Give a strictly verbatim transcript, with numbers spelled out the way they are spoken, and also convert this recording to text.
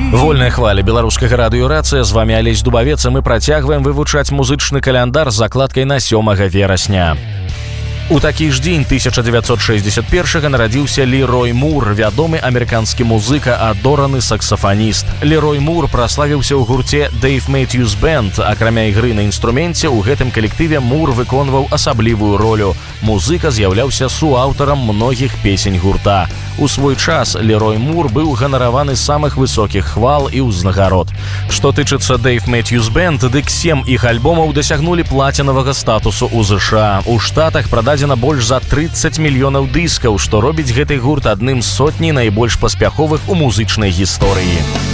Вольная хваля беларускага радыёрацыя, з вами Алесь Дубавец, і мы працягваем вывучаць музычны каляндар з закладкай на сёмага верасня. У такі ж дзень тысяча дзевяцьсот шэсцьдзесят першага нарадзіўся Лерой Мур, вядомы амерыканскі музыка, адораны саксафаніст. Лерой Мур праславіўся ў гурце Dave Matthews Band. Акрамя ігры на інструменце, у гэтым калектыве Мур выконваў асаблівую ролю. Музыка з'яўляўся суаўтарам многіх песень гурта. У свой час Лерой Мур быў ганараваны з самых высокіх хвал і ўзнагарод. Што тычыцца Dave Matthews Band, дык сем іх альбомаў дасягнулі плацінавага статусу ў ЗША. У Штатах прададзена больш за трыццаць мільёнаў дыскаў, што робіць гэты гурт адным з сотні найбольш паспяховых у музычнай гісторыі.